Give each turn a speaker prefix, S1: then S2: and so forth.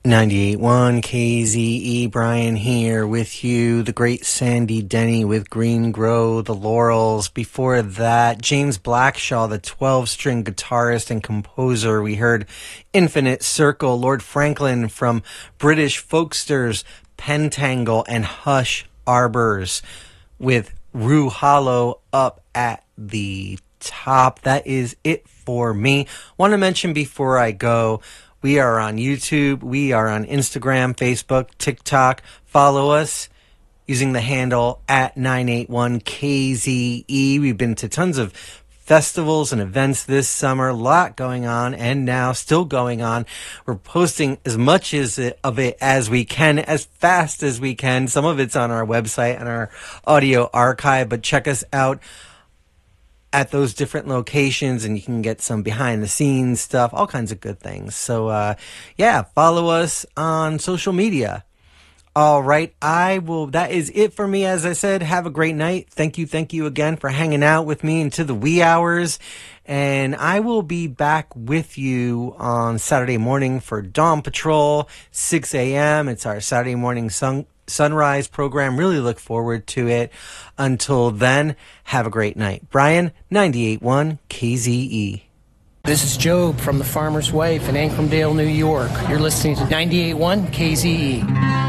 S1: 98.1 KZE, Brian here with you. The great Sandy Denny with Green Grow, The Laurels. Before that, James Blackshaw, the 12-string guitarist and composer. We heard Infinite Circle, Lord Franklin from British Folksters, Pentangle, and Hush Arbors with Rue Hollow up at the top. That is it for me. Want to mention before I go, we are on YouTube, we are on Instagram, Facebook, TikTok. Follow us using the handle at 981KZE. We've been to tons of festivals and events this summer, a lot going on, and now still going on. We're posting as much of it as we can, as fast as we can. Some of it's on our website and our audio archive, but check us out at those different locations and you can get some behind the scenes stuff, all kinds of good things. So follow us on social media. All right, that is it for me. As I said, have a great night. Thank you again for hanging out with me into the wee hours. And I will be back with you on Saturday morning for Dawn Patrol, 6 a.m. It's our Saturday morning sunrise program. Really look forward to it. Until then, have a great night. Brian, 98.1 KZE.
S2: This is Job from The Farmer's Wife in Ancrumdale, New York. You're listening to 98.1 KZE.